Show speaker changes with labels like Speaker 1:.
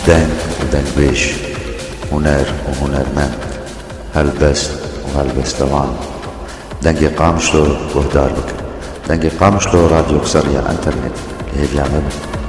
Speaker 1: دنگ ودنگبيش، هنر وهنرمند، هلبست وهلبستوان. دنگی قامشلو وهدار بك، دنگی قامشلو راديو كسرية انترنت لهي بيعمل